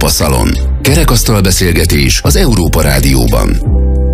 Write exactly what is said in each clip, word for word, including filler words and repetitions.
Szalon. Kerekasztal beszélgetés az Európa Rádióban.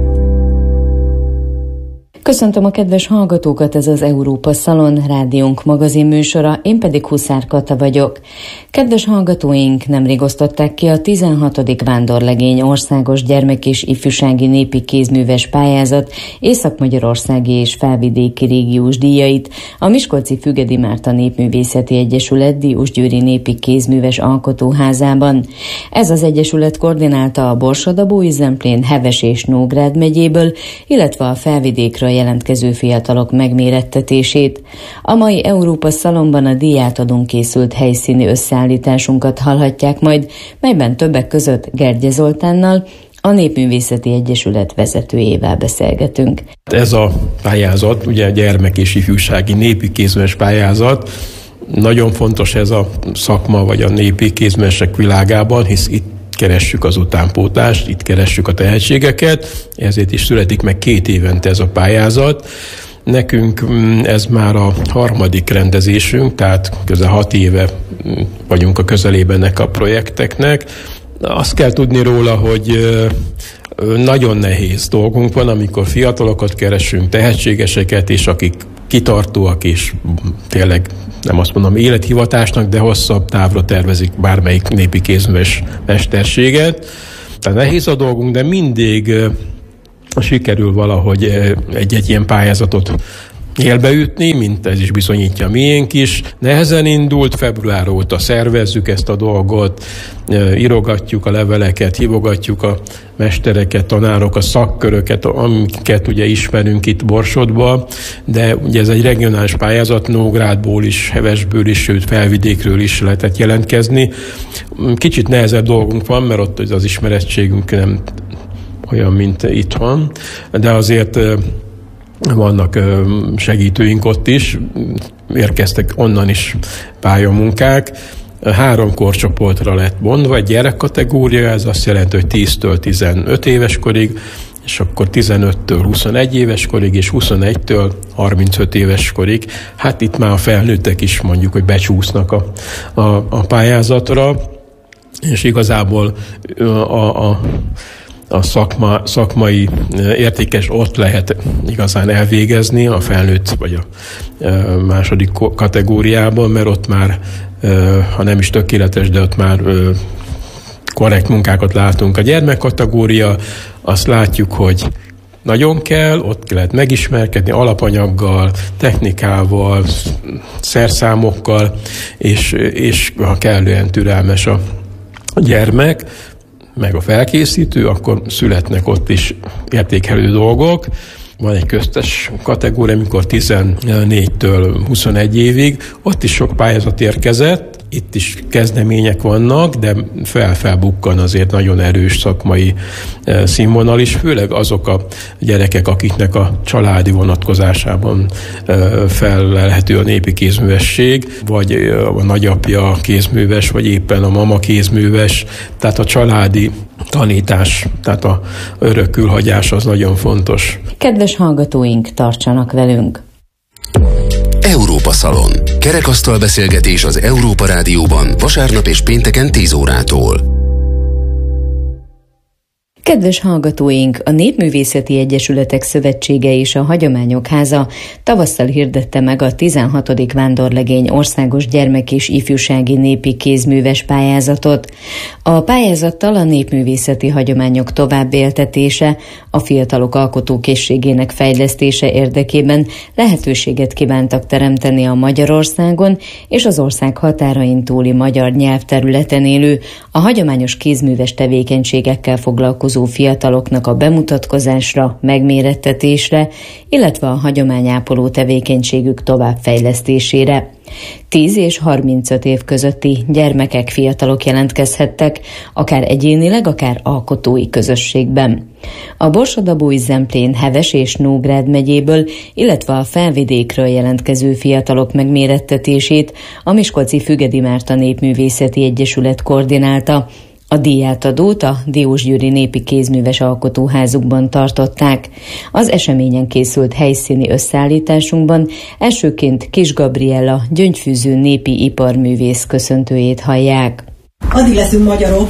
Köszöntöm a kedves hallgatókat, ez az Európa Szalon rádiónk magazin műsora, én pedig Huszár Kata vagyok. Kedves hallgatóink, nemrég osztották ki a tizenhatodik Vándorlegény országos gyermek- és ifjúsági népi kézműves pályázat észak-magyarországi és felvidéki régiós díjait a Miskolci Fügedi Márta Népművészeti Egyesület Diósgyőri Népi Kézműves Alkotóházában. Ez az egyesület koordinálta a Borsod-Abaúj Zemplén, Heves és Nógrád megyéből, illetve a felvidékről jelentkező fiatalok megmérettetését. A mai Európa Szalonban a díjátadón készült helyszíni összeállításunkat hallhatják majd, melyben többek között Gergye Zoltánnal, a Népművészeti Egyesület vezetőjével beszélgetünk. Ez a pályázat, ugye a gyermek- és ifjúsági népi kézműves pályázat, nagyon fontos ez a szakma, vagy a népi kézművesek világában, hisz itt keressük az utánpótlást, itt keressük a tehetségeket, ezért is születik meg két évente ez a pályázat. Nekünk ez már a harmadik rendezésünk, tehát közel hat éve vagyunk a közelében ennek a projekteknek. Azt kell tudni róla, hogy nagyon nehéz dolgunk van, amikor fiatalokat keresünk, tehetségeseket, és akik kitartóak, és tényleg nem azt mondom élethivatásnak, de hosszabb távra tervezik bármelyik népi kézműves mesterséget. Tehát nehéz a dolgunk, de mindig sikerül valahogy egy-egy ilyen pályázatot élbeütni, mint ez is bizonyítja a miénk is. Nehezen indult, február óta szervezzük ezt a dolgot, írogatjuk a leveleket, hívogatjuk a mestereket, tanárok, a szakköröket, amiket ugye ismerünk itt Borsodba, de ugye ez egy regionális pályázat, Nógrádból is, Hevesből is, sőt felvidékről is lehetett jelentkezni. Kicsit nehezebb dolgunk van, mert ott az ismerettségünk nem olyan, mint itthon, de azért vannak segítőink ott is, érkeztek onnan is pályamunkák. Három korcsoportra lett bontva, egy gyerekkategória, ez azt jelenti, hogy tíztől tizenöt éves korig, és akkor tizenöttől huszonegy éves korig, és huszonegytől harmincöt éves korig. Hát itt már a felnőttek is mondjuk, hogy becsúsznak a, a, a pályázatra, és igazából a, a a szakma, szakmai értékes ott lehet igazán elvégezni a felnőtt vagy a második kategóriában, mert ott már, ha nem is tökéletes, de ott már korrekt munkákat látunk. A gyermek kategória, azt látjuk, hogy nagyon kell, ott lehet megismerkedni alapanyaggal, technikával, szerszámokkal, és, és ha kellően türelmes a gyermek, meg a felkészítő, akkor születnek ott is értékelő dolgok. Van egy köztes kategória, amikor tizennégytől huszonegy évig, ott is sok pályázat érkezett, itt is kezdemények vannak, de fel-felbukkan azért nagyon erős szakmai színvonal is, főleg azok a gyerekek, akiknek a családi vonatkozásában fellelhető a népi kézművesség, vagy a nagyapja kézműves, vagy éppen a mama kézműves, tehát a családi tanítás, tehát a örökkülhagyás az nagyon fontos. Kedves hallgatóink, tartsanak velünk! Európa Szalon. Kerekasztal beszélgetés az Európa Rádióban vasárnap és pénteken tíz órától. Kedves hallgatóink, a Népművészeti Egyesületek Szövetsége és a Hagyományok Háza tavasszal hirdette meg a tizenhatodik Vándorlegény országos gyermek- és ifjúsági népi kézműves pályázatot. A pályázattal a népművészeti hagyományok továbbéltetése, a fiatalok alkotókészségének fejlesztése érdekében lehetőséget kívántak teremteni a Magyarországon és az ország határain túli magyar nyelvterületen élő, a hagyományos kézműves tevékenységekkel foglalkozó fiataloknak a bemutatkozásra, megmérettetésre, illetve a hagyományápoló tevékenységük továbbfejlesztésére. tíz és harmincöt év közötti gyermekek, fiatalok jelentkezhettek, akár egyénileg, akár alkotói közösségben. A Borsod-Abaúj Zemplén, Heves és Nógrád megyéből, illetve a felvidékről jelentkező fiatalok megmérettetését a Miskolci Fügedi Márta Népművészeti Egyesület koordinálta. A díjátadót a Diósgyőri Népi Kézműves Alkotóházukban tartották. Az eseményen készült helyszíni összeállításunkban elsőként Kis Gabriella gyöngyfűző népi iparművész köszöntőjét hallják. Addig leszünk magyarok,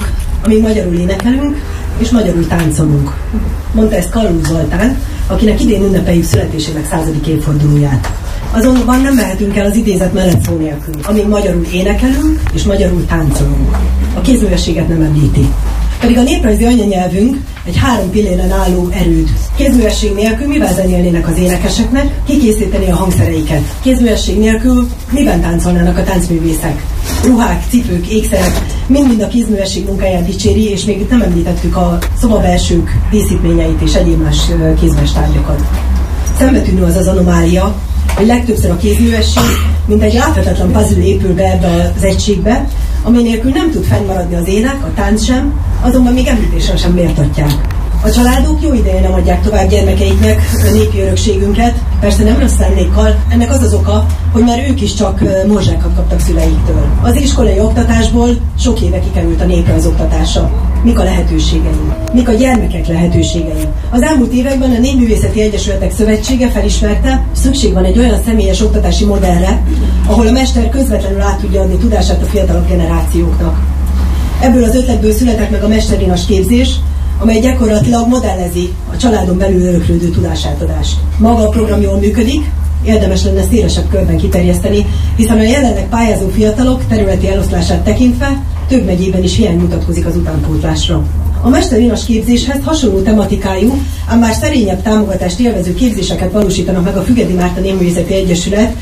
amíg magyarul énekelünk és magyarul táncolunk. Mondta ezt Kalló Zoltán, akinek idén ünnepeljük születésének századik évfordulóját. Azonban nem mehetünk el az idézet mellett szó nélkül, amíg magyarul énekelünk és magyarul táncolunk. A kézművességet nem említi. Pedig a néprajzi anyanyelvünk egy három pilléren álló erőd. Kézművesség nélkül mivel zenélnének az énekeseknek, kikészíteni a hangszereiket? Kézművesség nélkül miben táncolnának a táncművészek? Ruhák, cipők, ékszerek, mind-mind a kézművesség munkáját dicséri, és még itt nem említettük a szobabelsők díszítményeit és egyéb más kézműves tárgyakat. Szembetűnő az az anomália, hogy legtöbbször a kézművesség, mint egy láthatatlan puzzle épül be ebbe az egységbe, ami nélkül nem tud fennmaradni az ének, a tánc sem, azonban még említésen sem méltatják. A családok jó ideje nem adják tovább gyermekeiknek a népi örökségünket, persze nem rossz szándékkal, ennek az az oka, hogy már ők is csak morzsákat kaptak szüleiktől. Az iskolai oktatásból sok éve kikerült a néprajz oktatása. Mik a lehetőségeink? Mik a gyermekek lehetőségei? Az elmúlt években a Népművészeti Egyesületek Szövetsége felismerte, szükség van egy olyan személyes oktatási modellre, ahol a mester közvetlenül át tudja adni tudását a fiatalabb generációknak. Ebből az ötletből született meg a mesterinas képzés, amely gyakorlatilag modellezi a családon belül öröklődő tudásátadást. Maga a program jól működik, érdemes lenne szélesebb körben kiterjeszteni, hiszen a jelenleg pályázó fiatalok területi eloszlását tekintve több megyében is hiány mutatkozik az utánpótlásra. A mesterinas képzéshez hasonló tematikájú, ám már szerényebb támogatást élvező képzéseket valósítanak meg a Fügedi Márta Népművészeti Egyesület